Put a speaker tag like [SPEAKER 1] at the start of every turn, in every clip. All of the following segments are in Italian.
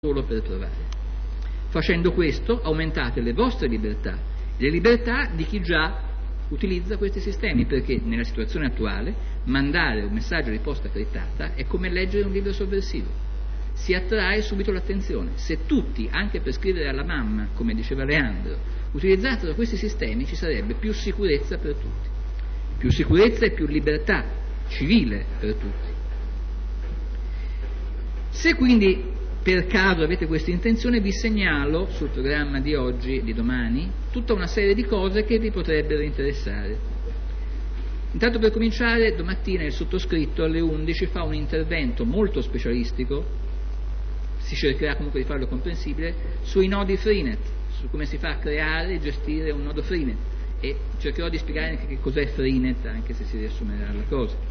[SPEAKER 1] solo per provare. Facendo questo aumentate le vostre libertà, le libertà di chi già utilizza questi sistemi, perché nella situazione attuale mandare un messaggio di posta criptata è come leggere un libro sovversivo, si attrae subito l'attenzione. Se tutti, anche per scrivere alla mamma, come diceva Leandro, utilizzassero questi sistemi, ci sarebbe più sicurezza per tutti, più sicurezza e più libertà civile per tutti. Se quindi per caso avete questa intenzione, vi segnalo sul programma di oggi e di domani tutta una serie di cose che vi potrebbero interessare. Intanto, per cominciare, domattina il sottoscritto alle 11 fa un intervento molto specialistico, si cercherà comunque di farlo comprensibile, sui nodi Freenet, su come si fa a creare e gestire un nodo Freenet, e cercherò di spiegare anche che cos'è Freenet, anche se si riassumerà la cosa.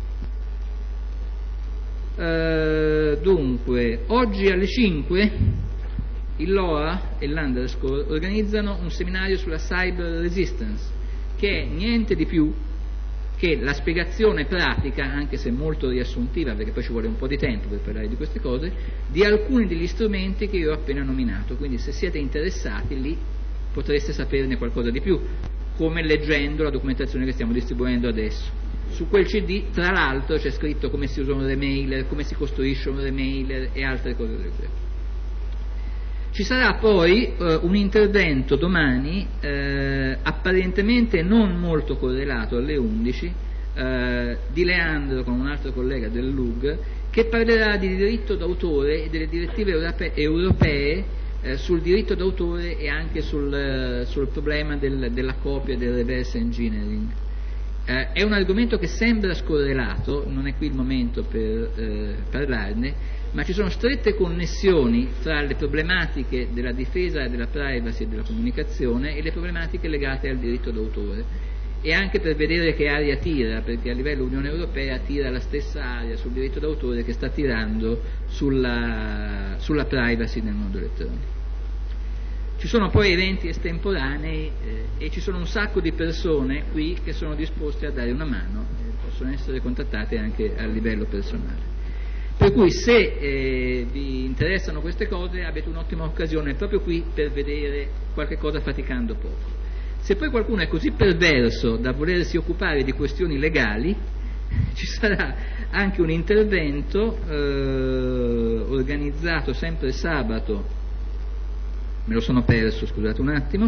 [SPEAKER 1] Dunque, oggi alle 5 il LOA e l'Underscore organizzano un seminario sulla cyber resistance, che è niente di più che la spiegazione pratica, anche se molto riassuntiva, perché poi ci vuole un po' di tempo per parlare di queste cose, di alcuni degli strumenti che io ho appena nominato. Quindi, se siete interessati, lì potreste saperne qualcosa di più, come leggendo la documentazione che stiamo distribuendo adesso. Su quel CD, tra l'altro, c'è scritto come si usa un remailer, come si costruisce un remailer e altre cose del genere. Ci sarà poi un intervento domani, apparentemente non molto correlato, alle 11, di Leandro con un altro collega del LUG, che parlerà di diritto d'autore e delle direttive europee sul diritto d'autore e anche sul problema della copia, del reverse engineering. È un argomento che sembra scorrelato, non è qui il momento per parlarne, ma ci sono strette connessioni fra le problematiche della difesa della privacy e della comunicazione e le problematiche legate al diritto d'autore, e anche per vedere che aria tira, perché a livello Unione Europea tira la stessa aria sul diritto d'autore che sta tirando sulla privacy nel mondo elettronico. Ci sono poi eventi estemporanei e ci sono un sacco di persone qui che sono disposte a dare una mano, possono essere contattate anche a livello personale. Per cui, se vi interessano queste cose, avete un'ottima occasione proprio qui per vedere qualche cosa faticando poco. Se poi qualcuno è così perverso da volersi occupare di questioni legali, ci sarà anche un intervento organizzato sempre sabato, me lo sono perso, scusate un attimo,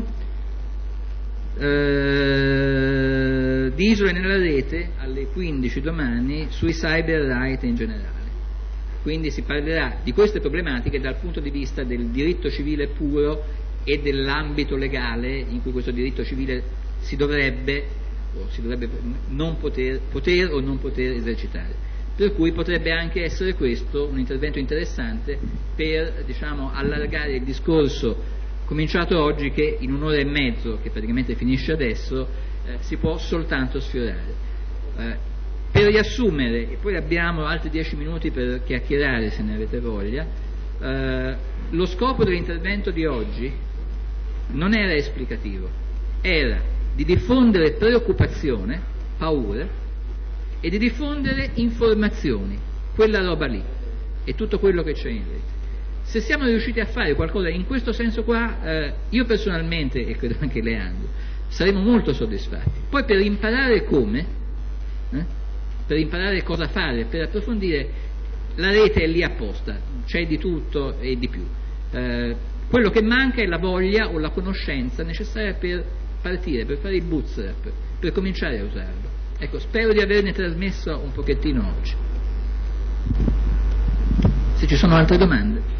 [SPEAKER 1] di Isole nella Rete alle 15 domani sui cyber right in generale. Quindi si parlerà di queste problematiche dal punto di vista del diritto civile puro e dell'ambito legale in cui questo diritto civile si dovrebbe non poter o non poter esercitare. Per cui potrebbe anche essere questo un intervento interessante per, diciamo, allargare il discorso cominciato oggi, che in un'ora e mezzo, che praticamente finisce adesso, si può soltanto sfiorare. Per riassumere, e poi abbiamo altri 10 minuti per chiacchierare se ne avete voglia, lo scopo dell'intervento di oggi non era esplicativo, era di diffondere preoccupazione, paura, e di diffondere informazioni, quella roba lì, e tutto quello che c'è in rete. Se siamo riusciti a fare qualcosa in questo senso qua, io personalmente, e credo anche Leandro, saremo molto soddisfatti. Poi, per imparare come, per imparare cosa fare, per approfondire, la rete è lì apposta, c'è di tutto e di più. Quello che manca è la voglia o la conoscenza necessaria per partire, per fare il bootstrap, per cominciare a usarlo. Ecco, spero di averne trasmesso un pochettino oggi. Se ci sono altre domande.